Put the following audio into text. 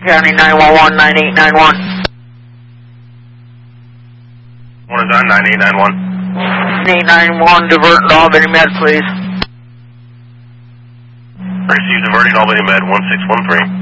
County 911, 9891. What is that, 9891? 9891, divert to Albany Med, please. Received diverting Albany Med 1613.